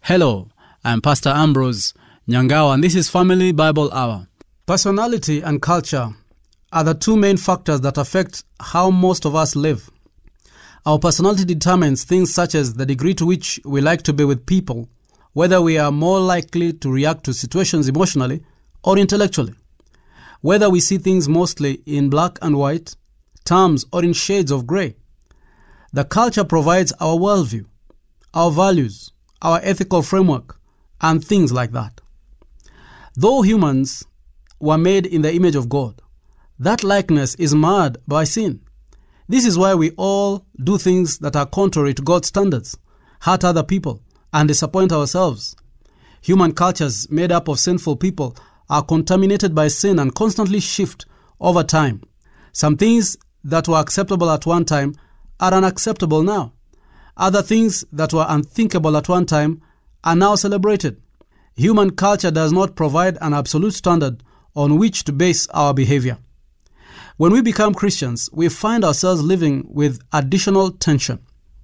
Hello, I'm Pastor Ambrose Nyangawa, and this is Family Bible Hour. Personality and culture are the two main factors that affect how most of us live. Our personality determines things such as the degree to which we like to be with people, whether we are more likely to react to situations emotionally or intellectually, whether we see things mostly in black and white terms or in shades of grey. The culture provides our worldview, our values, our ethical framework, and things like that. Though humans were made in the image of God, that likeness is marred by sin. This is why we all do things that are contrary to God's standards, hurt other people, and disappoint ourselves. Human cultures made up of sinful people are contaminated by sin and constantly shift over time. Some things that were acceptable at one time are unacceptable now. Other things that were unthinkable at one time are now celebrated. Human culture does not provide an absolute standard on which to base our behavior. When we become Christians, we find ourselves living with additional tension.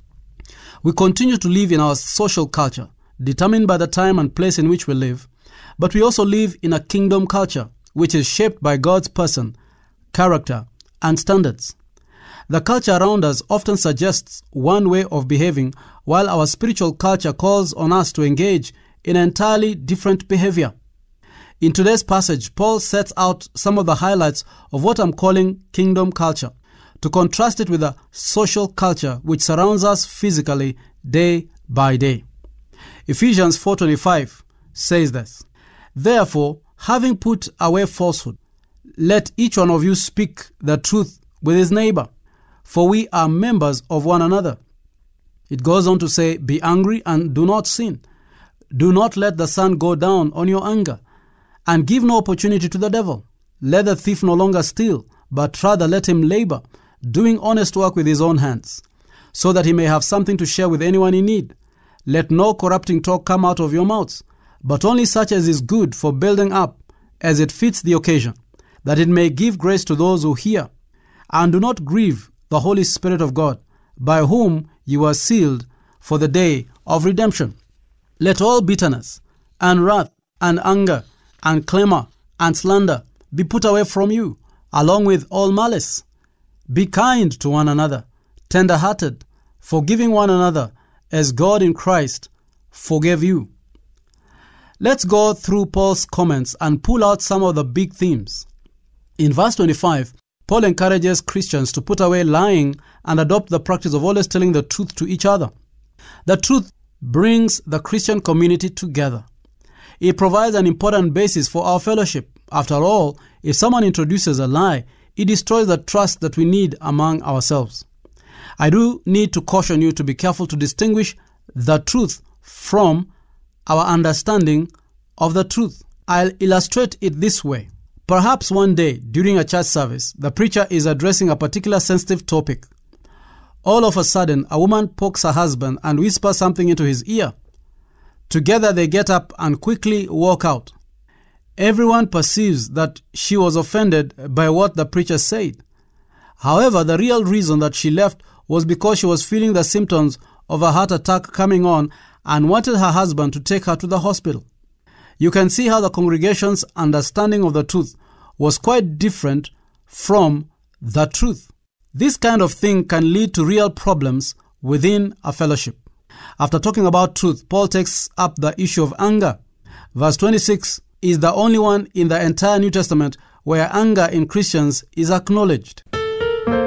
We continue to live in our social culture, determined by the time and place in which we live, but we also live in a kingdom culture, which is shaped by God's person, character, and standards. The culture around us often suggests one way of behaving, while our spiritual culture calls on us to engage in entirely different behavior. In today's passage, Paul sets out some of the highlights of what I'm calling kingdom culture, to contrast it with the social culture which surrounds us physically day by day. Ephesians 4:25 says this, "Therefore, having put away falsehood, let each one of you speak the truth with his neighbor, for we are members of one another." It goes on to say, "Be angry and do not sin. Do not let the sun go down on your anger, and give no opportunity to the devil. Let the thief no longer steal, but rather let him labor, doing honest work with his own hands, so that he may have something to share with anyone in need. Let no corrupting talk come out of your mouths, but only such as is good for building up, as it fits the occasion, that it may give grace to those who hear. And do not grieve the Holy Spirit of God, by whom you are sealed for the day of redemption. Let all bitterness and wrath and anger and clamor and slander be put away from you, along with all malice. Be kind to one another, tender-hearted, forgiving one another, as God in Christ forgave you." Let's go through Paul's comments and pull out some of the big themes. In verse 25, Paul encourages Christians to put away lying and adopt the practice of always telling the truth to each other. The truth brings the Christian community together. It provides an important basis for our fellowship. After all, if someone introduces a lie, it destroys the trust that we need among ourselves. I do need to caution you to be careful to distinguish the truth from our understanding of the truth. I'll illustrate it this way. Perhaps one day, during a church service, the preacher is addressing a particular sensitive topic. All of a sudden, a woman pokes her husband and whispers something into his ear. Together they get up and quickly walk out. Everyone perceives that she was offended by what the preacher said. However, the real reason that she left was because she was feeling the symptoms of a heart attack coming on and wanted her husband to take her to the hospital. You can see how the congregation's understanding of the truth was quite different from the truth. This kind of thing can lead to real problems within a fellowship. After talking about truth, Paul takes up the issue of anger. Verse 26 is the only one in the entire New Testament where anger in Christians is acknowledged.